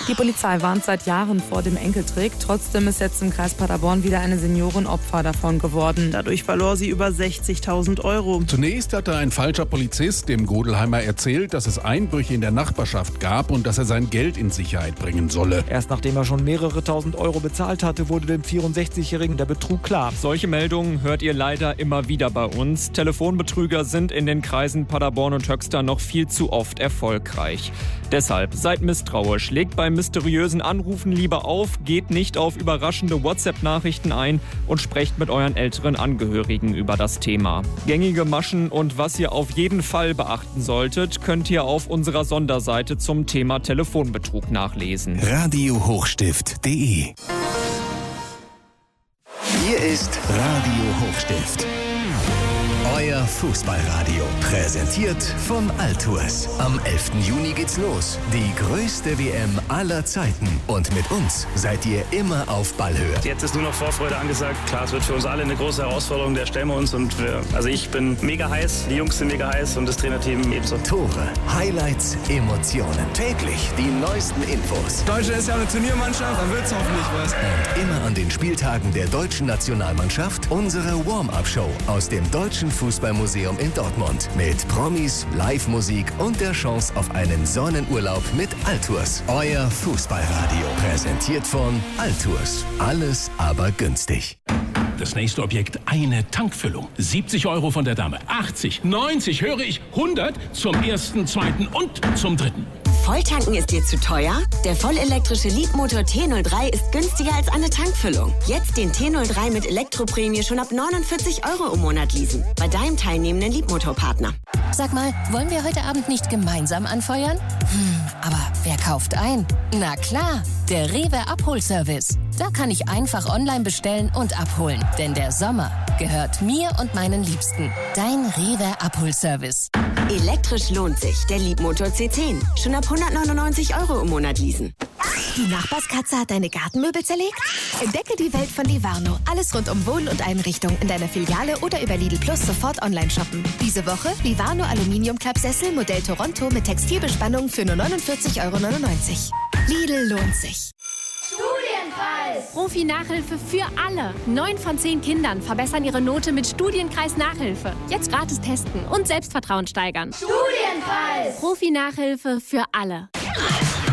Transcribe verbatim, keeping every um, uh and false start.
Die Polizei warnt seit Jahren vor dem Enkeltrick. Trotzdem ist jetzt im Kreis Paderborn wieder eine Seniorin Opfer davon geworden. Dadurch verlor sie über sechzigtausend Euro. Zunächst hatte ein falscher Polizist dem Godelheimer erzählt, dass es Einbrüche in der Nachbarschaft gab und dass er sein Geld in Sicherheit bringen solle. Erst nachdem er schon mehrere tausend Euro bezahlt hatte, wurde dem vierundsechzigjährigen der Betrug klar. Solche Meldungen hört ihr leider immer wieder bei uns. Telefonbetrüger sind in den Kreisen Paderborn und Höxter noch viel zu oft erfolgreich. Deshalb seid misstrauisch, legt bei mysteriösen Anrufen lieber auf, geht nicht auf überraschende WhatsApp-Nachrichten ein und sprecht mit euren älteren Angehörigen über das Thema. Gängige Maschen und was ihr auf jeden Fall beachten solltet, könnt ihr auf unserer Sonderseite zum Thema Telefonbetrug nachlesen. Radio Hochstift punkt de. Hier ist Radio Hochstift. Euer Fußballradio. Präsentiert von Altours. Am elften Juni geht's los. Die größte W M aller Zeiten. Und mit uns seid ihr immer auf Ballhöhe. Jetzt ist nur noch Vorfreude angesagt. Klar, es wird für uns alle eine große Herausforderung. Der stellen wir uns. Und wir, also ich bin mega heiß, die Jungs sind mega heiß und das Trainerteam ebenso. Tore, Highlights, Emotionen. Täglich die neuesten Infos. Deutschland ist ja eine Turniermannschaft, dann wird's hoffentlich was. Und immer an den Spieltagen der deutschen Nationalmannschaft unsere Warm-Up-Show aus dem Deutschen Fußballmuseum in Dortmund. Mit Promis, Live-Musik und der Chance auf einen Sonnenurlaub mit Altours. Euer Fußballradio. Präsentiert von Altours. Alles aber günstig. Das nächste Objekt, eine Tankfüllung. siebzig Euro von der Dame. achtzig, neunzig, höre ich, hundert zum ersten, zweiten und zum dritten. Volltanken ist dir zu teuer? Der vollelektrische Leapmotor T null drei ist günstiger als eine Tankfüllung. Jetzt den T null drei mit Elektroprämie schon ab neunundvierzig Euro im Monat leasen. Bei deinem teilnehmenden Leapmotor-Partner. Sag mal, wollen wir heute Abend nicht gemeinsam anfeuern? Hm, aber wer kauft ein? Na klar, der Rewe Abholservice. Da kann ich einfach online bestellen und abholen. Denn der Sommer gehört mir und meinen Liebsten. Dein Rewe Abholservice. Elektrisch lohnt sich. Der Leapmotor C zehn. Schon ab hundertneunundneunzig Euro im Monat leasen. Die Nachbarskatze hat deine Gartenmöbel zerlegt? Entdecke die Welt von Livarno. Alles rund um Wohn- und Einrichtung in deiner Filiale oder über Lidl Plus sofort online shoppen. Diese Woche Livarno Aluminium-Klappsessel Modell Toronto mit Textilbespannung für nur neunundvierzig Euro neunundneunzig. Lidl lohnt sich. Studienpreis! Profi-Nachhilfe für alle. Neun von zehn Kindern verbessern ihre Note mit Studienkreis Nachhilfe. Jetzt gratis testen und Selbstvertrauen steigern. Studienpreis! Profi-Nachhilfe für alle.